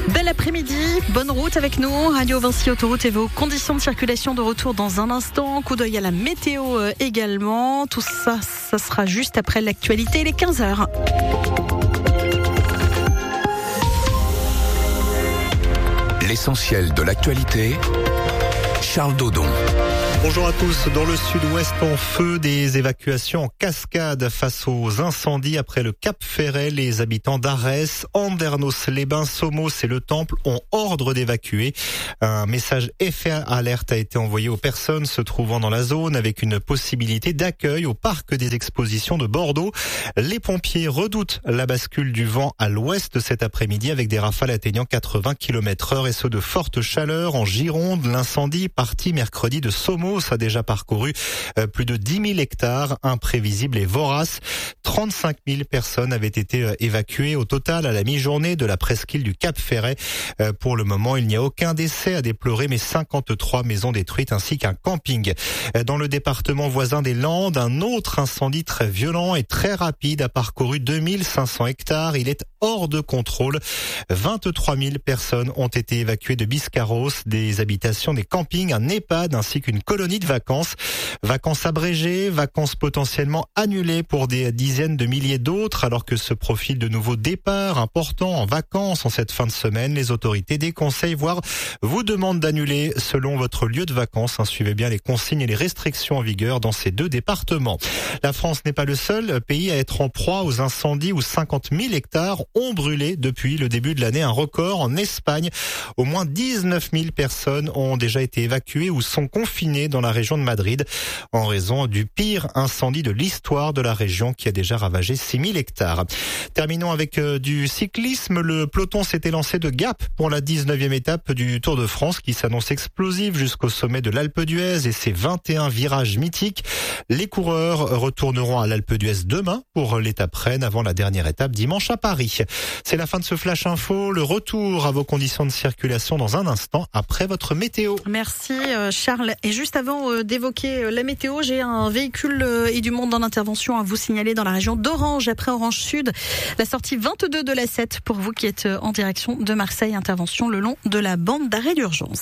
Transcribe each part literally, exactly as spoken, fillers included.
Bel après-midi, bonne route avec nous, Radio Vinci Autoroute et vos conditions de circulation de retour dans un instant. Coup d'œil à la météo également. Tout ça, ça sera juste après l'actualité, il est quinze heures. L'essentiel de l'actualité, Charles Dodon. Bonjour à tous. Dans le sud-ouest en feu, des évacuations en cascade face aux incendies après le Cap Ferret. Les habitants d'Arès, Andernos-les-Bains, Somos et le Temple ont ordre d'évacuer. Un message F A alerte a été envoyé aux personnes se trouvant dans la zone avec une possibilité d'accueil au parc des expositions de Bordeaux. Les pompiers redoutent la bascule du vent à l'ouest cet après-midi avec des rafales atteignant quatre-vingts kilomètres heure et ce de forte chaleur en Gironde. L'incendie parti mercredi de Somos a déjà parcouru plus de dix mille hectares, imprévisible et vorace. trente-cinq mille personnes avaient été évacuées au total à la mi-journée de la presqu'île du Cap Ferret. Pour le moment, il n'y a aucun décès à déplorer, mais cinquante-trois maisons détruites ainsi qu'un camping. Dans le département voisin des Landes, un autre incendie très violent et très rapide a parcouru deux mille cinq cents hectares. Il est hors de contrôle. vingt-trois mille personnes ont été évacuées de Biscarros, des habitations, des campings, un EHPAD ainsi qu'une colonie de vacances. Vacances abrégées, vacances potentiellement annulées pour des dizaines de milliers d'autres, alors que se profilent de nouveaux départs importants en vacances en cette fin de semaine. Les autorités déconseillent, voire vous demandent d'annuler selon votre lieu de vacances. Suivez bien les consignes et les restrictions en vigueur dans ces deux départements. La France n'est pas le seul pays à être en proie aux incendies où cinquante mille hectares ont brûlé depuis le début de l'année. Un record en Espagne. Au moins dix-neuf mille personnes ont déjà été évacuées ou sont confinées dans la région de Madrid en raison du pire incendie de l'histoire de la région qui a déjà ravagé six mille hectares. Terminons avec euh, du cyclisme. Le peloton s'était lancé de Gap pour la dix-neuvième étape du Tour de France qui s'annonce explosive jusqu'au sommet de l'Alpe d'Huez et ses vingt et un virages mythiques. Les coureurs retourneront à l'Alpe d'Huez demain pour l'étape reine avant la dernière étape dimanche à Paris. C'est la fin de ce Flash Info. Le retour à vos conditions de circulation dans un instant après votre météo. Merci Charles. Et juste avant d'évoquer la météo, j'ai un véhicule et du monde en intervention à vous signaler dans la région d'Orange, après Orange Sud. La sortie vingt-deux de l'A sept pour vous qui êtes en direction de Marseille. Intervention le long de la bande d'arrêt d'urgence.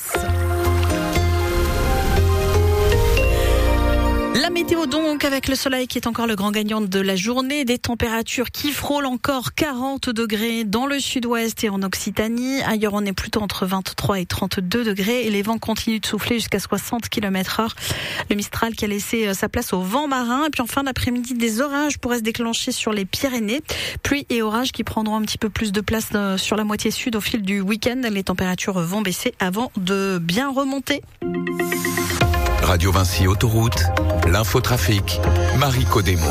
La météo donc, avec le soleil qui est encore le grand gagnant de la journée, des températures qui frôlent encore quarante degrés dans le sud-ouest et en Occitanie. Ailleurs, on est plutôt entre vingt-trois et trente-deux degrés et les vents continuent de souffler jusqu'à soixante kilomètres heure. Le Mistral qui a laissé sa place au vent marin. Et puis en fin d'après-midi, des orages pourraient se déclencher sur les Pyrénées. Pluie et orages qui prendront un petit peu plus de place sur la moitié sud au fil du week-end. Les températures vont baisser avant de bien remonter. Radio Vinci Autoroute, l'infotrafic, Marie Codemo.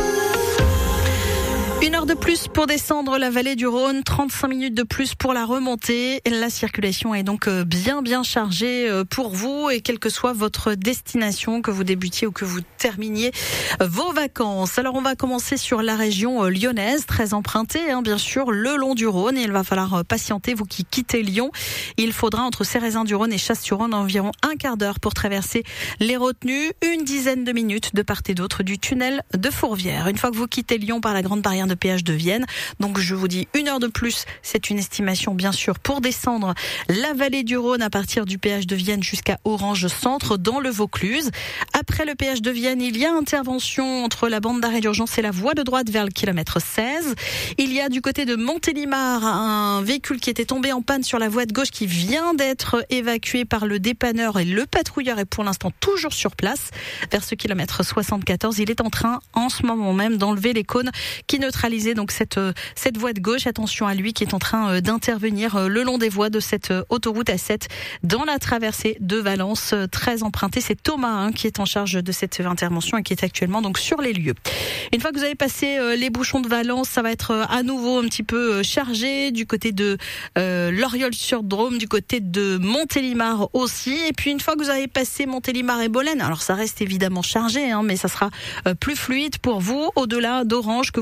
Une heure de plus pour descendre la vallée du Rhône, trente-cinq minutes de plus pour la remontée. La circulation est donc bien bien chargée pour vous et quelle que soit votre destination, que vous débutiez ou que vous terminiez vos vacances. Alors on va commencer sur la région lyonnaise, très empruntée hein, bien sûr, le long du Rhône. Et il va falloir patienter, vous qui quittez Lyon. Il faudra entre Cérézin-du-Rhône et Chasse-sur-Rhône environ un quart d'heure pour traverser les retenues, une dizaine de minutes de part et d'autre du tunnel de Fourvière. Une fois que vous quittez Lyon par la grande barrière de péage de Vienne. Donc je vous dis une heure de plus, c'est une estimation bien sûr pour descendre la vallée du Rhône à partir du péage de Vienne jusqu'à Orange Centre dans le Vaucluse. Après le péage de Vienne, il y a intervention entre la bande d'arrêt d'urgence et la voie de droite vers le kilomètre seize. Il y a du côté de Montélimar un véhicule qui était tombé en panne sur la voie de gauche qui vient d'être évacué par le dépanneur et le patrouilleur est pour l'instant toujours sur place vers ce kilomètre soixante-quatorze. Il est en train en ce moment même d'enlever les cônes qui neutralisaient donc cette cette voie de gauche. Attention à lui qui est en train d'intervenir le long des voies de cette autoroute A sept dans la traversée de Valence, très empruntée. C'est Thomas hein, qui est en charge de cette intervention et qui est actuellement donc sur les lieux. Une fois que vous avez passé les bouchons de Valence, ça va être à nouveau un petit peu chargé du côté de euh, Loriol-sur-Drôme, du côté de Montélimar aussi. Et puis une fois que vous avez passé Montélimar et Bolène, alors ça reste évidemment chargé, hein, mais ça sera plus fluide pour vous au-delà d'Orange, que vous alliez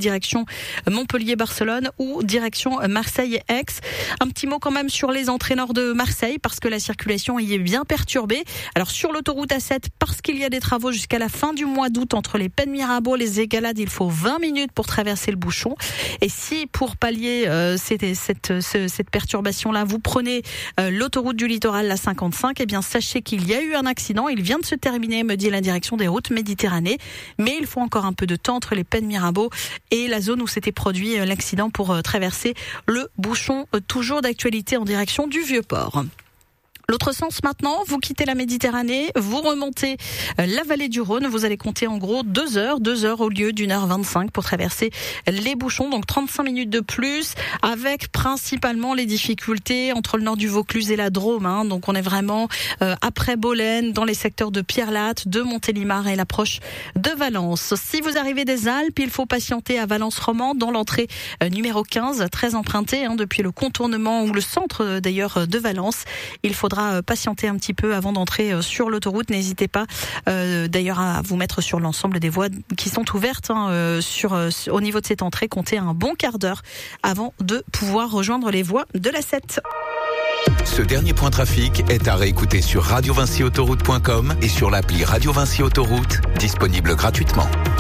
direction Montpellier-Barcelone ou direction Marseille-Aix. Un petit mot quand même sur les entrées nord de Marseille parce que la circulation y est bien perturbée. Alors sur l'autoroute A sept, parce qu'il y a des travaux jusqu'à la fin du mois d'août entre les Pennes Mirabeau, les Égalades, il faut vingt minutes pour traverser le bouchon. Et si pour pallier euh, cette, cette, cette perturbation-là, vous prenez euh, l'autoroute du littoral, la cinquante-cinq, eh bien sachez qu'il y a eu un accident. Il vient de se terminer, me dit la direction des routes Méditerranée. Mais il faut encore un peu de temps entre les Pennes Mirabeau et la zone où s'était produit euh, l'accident pour euh, traverser le bouchon, euh, toujours d'actualité en direction du Vieux-Port. L'autre sens maintenant, vous quittez la Méditerranée, vous remontez la vallée du Rhône, vous allez compter en gros deux heures, deux heures au lieu d'une heure vingt-cinq pour traverser les bouchons, donc trente-cinq minutes de plus, avec principalement les difficultés entre le nord du Vaucluse et la Drôme, hein. Donc on est vraiment euh, après Bolène, dans les secteurs de Pierrelatte, de Montélimar et l'approche de Valence. Si vous arrivez des Alpes, il faut patienter à Valence-Romand, dans l'entrée euh, numéro quinze, très empruntée, hein, depuis le contournement ou le centre euh, d'ailleurs de Valence. Il faudra patienter un petit peu avant d'entrer sur l'autoroute. N'hésitez pas euh, d'ailleurs à vous mettre sur l'ensemble des voies qui sont ouvertes, hein, euh, sur, euh, au niveau de cette entrée. Comptez un bon quart d'heure avant de pouvoir rejoindre les voies de l'A sept. Ce dernier point trafic est à réécouter sur radio vinci autoroute point com et sur l'appli Radio Vinci Autoroute, disponible gratuitement.